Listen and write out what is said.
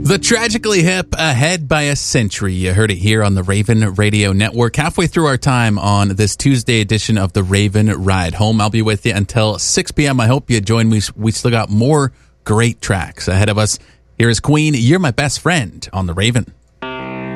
The Tragically Hip, ahead by a century. You heard it here on the Raven Radio Network. Halfway through our time on this Tuesday edition of the Raven Ride Home. I'll be with you until 6 p.m. I hope you join me. We still got more great tracks ahead of us. Here is Queen, You're My Best Friend on the Raven.